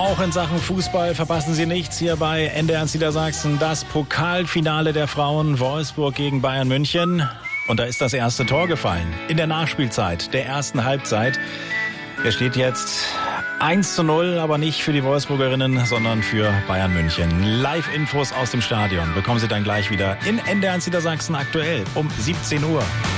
Auch in Sachen Fußball verpassen Sie nichts hier bei NDR Niedersachsen. Das Pokalfinale der Frauen, Wolfsburg gegen Bayern München. Und da ist das erste Tor gefallen. In der Nachspielzeit der ersten Halbzeit. Es steht jetzt 1:0, aber nicht für die Wolfsburgerinnen, sondern für Bayern München. Live-Infos aus dem Stadion bekommen Sie dann gleich wieder in NDR Niedersachsen aktuell um 17 Uhr.